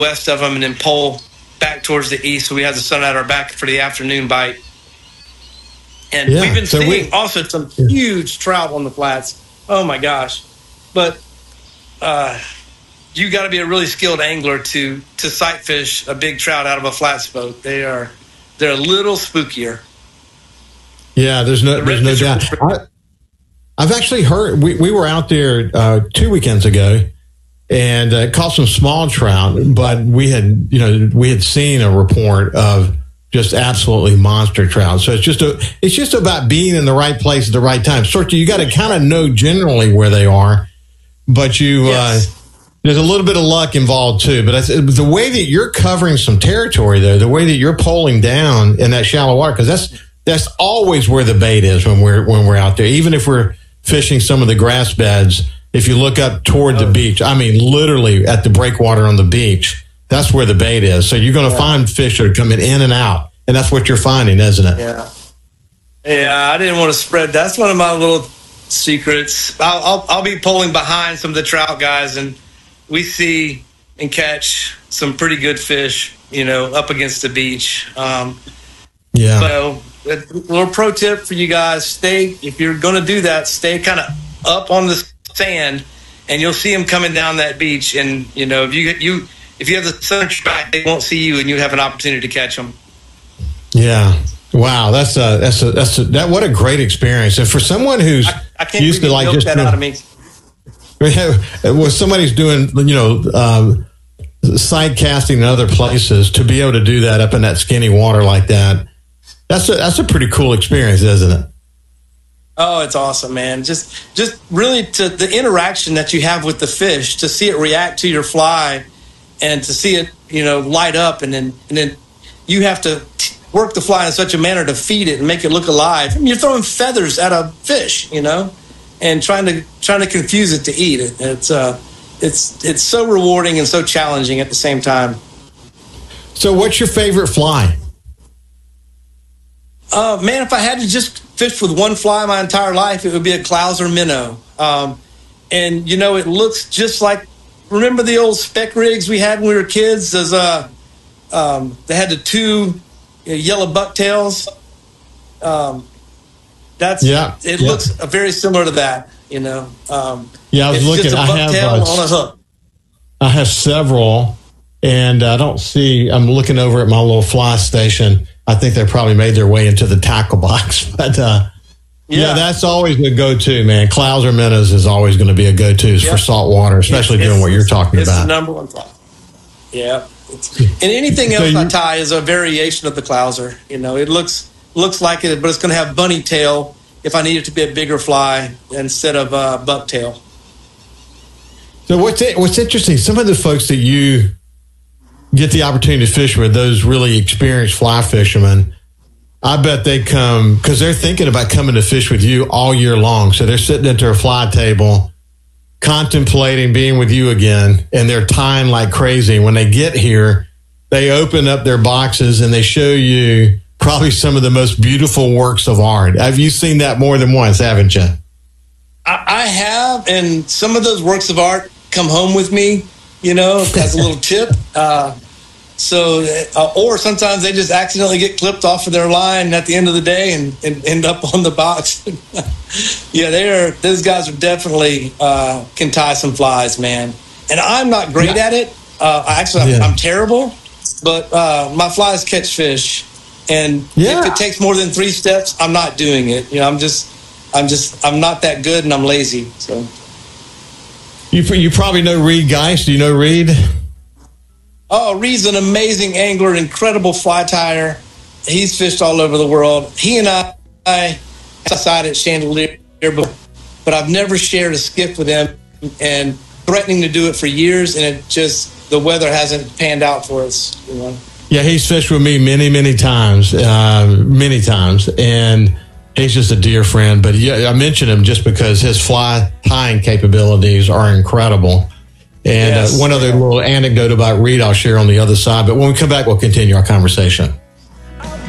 west of them and then pole back towards the east, so we have the sun at our back for the afternoon bite. And we've been seeing also some huge trout on the flats. Oh my gosh! But you got to be a really skilled angler to sight fish a big trout out of a flats boat. They're a little spookier. Yeah, there's no doubt. I've actually heard we were out there 2 weekends ago and caught some small trout, but we had seen a report of just absolutely monster trout. So it's just about being in the right place at the right time. Sort of, you got to kind of know generally where they are, but there's a little bit of luck involved too. But the way that you're covering some territory, though, the way that you're poling down in that shallow water, because that's always where the bait is when we're out there. Even if we're fishing some of the grass beds, if you look up toward the beach, I mean, literally at the breakwater on the beach, that's where the bait is. So you're going to find fish that are coming in and out, and that's what you're finding, isn't it? Yeah. I didn't want to spread. That's one of my little secrets. I'll be pulling behind some of the trout guys, and we see and catch some pretty good fish, up against the beach. So a little pro tip for you guys: if you're going to do that, stay kind of up on the sand, and you'll see them coming down that beach. And if you have the sun back, they won't see you, and you have an opportunity to catch them. Yeah. Wow. What a great experience. And for someone who's I can't used to just that out of me. Well, somebody's doing, sight casting in other places, to be able to do that up in that skinny water like that. That's a pretty cool experience, isn't it? Oh, it's awesome, man. Just really to the interaction that you have with the fish, to see it react to your fly and to see it, light up, and then you have to work the fly in such a manner to feed it and make it look alive. I mean, you're throwing feathers at a fish, and trying to confuse it to eat it. It's so rewarding and so challenging at the same time. So what's your favorite fly? Man, if I had to just fish with one fly my entire life, it would be a Clouser minnow. And it looks just like, remember the old spec rigs we had when we were kids? Those they had the two yellow bucktails. It looks very similar to that, I was looking. Just a bucktail on a hook. I have several, and I don't see. I'm looking over at my little fly station. I think they probably made their way into the tackle box, but that's always a go-to, man. Clouser minnows is always going to be a go-to for salt water, especially doing what you're talking about. It's the number one fly. Yeah, and anything else I tie is a variation of the Clouser. It looks like it, but it's going to have bunny tail if I need it to be a bigger fly instead of bucktail. So what's interesting, some of the folks that you get the opportunity to fish with, those really experienced fly fishermen, I bet they come because they're thinking about coming to fish with you all year long. So they're sitting at their fly table contemplating being with you again, and they're tying like crazy. When they get here, they open up their boxes and they show you probably some of the most beautiful works of art. Have you seen that more than once, haven't you? I have, and some of those works of art come home with me, as a little tip. Or sometimes they just accidentally get clipped off of their line at the end of the day and end up on the box. Those guys are definitely can tie some flies, man. And I'm not great at it. I'm terrible, but my flies catch fish. And if it takes more than 3 steps, I'm not doing it. I'm not that good, and I'm lazy. So you probably know Reed Geist. Do you know Reed? Oh, Reed's an amazing angler, incredible fly tyer. He's fished all over the world. He and I outside at Chandelier, but I've never shared a skiff with him, and threatening to do it for years, and the weather hasn't panned out for us. Yeah, he's fished with me many times, and he's just a dear friend. But I mentioned him just because his fly tying capabilities are incredible. And one other little anecdote about Reed I'll share on the other side. But when we come back, we'll continue our conversation.